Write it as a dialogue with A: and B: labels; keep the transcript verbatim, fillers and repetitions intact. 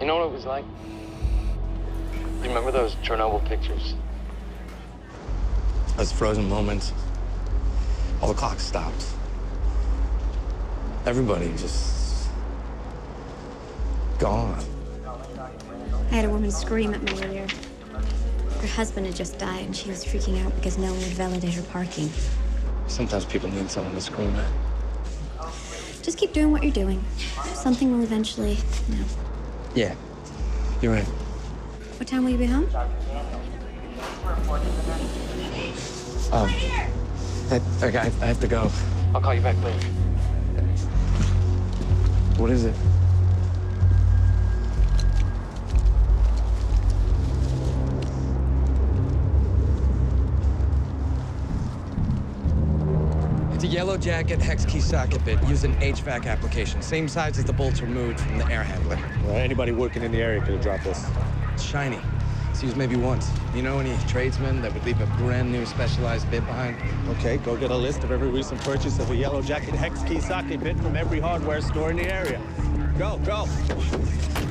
A: You know what it was like? You remember those Chernobyl pictures? Those frozen moments. All the clocks stopped. Everybody just gone.
B: I had a woman scream at me earlier. Her husband had just died, and she was freaking out because no one would validate her parking.
A: Sometimes people need someone to scream at.
B: Just keep doing what you're doing. Something will eventually, you know.
A: Yeah, you're right.
B: What time will you be home?
A: Um, I, I, I have to go. I'll call you back later. What is it?
C: It's a yellow jacket hex key socket bit using an H V A C application. Same size as the bolts removed from the air handler.
D: Well, anybody working in the area could have dropped this.
C: It's shiny. It's used maybe once. You know any tradesmen that would leave a brand new specialized bit behind?
D: Okay, go get a list of every recent purchase of a yellow jacket hex key socket bit from every hardware store in the area. Go, go.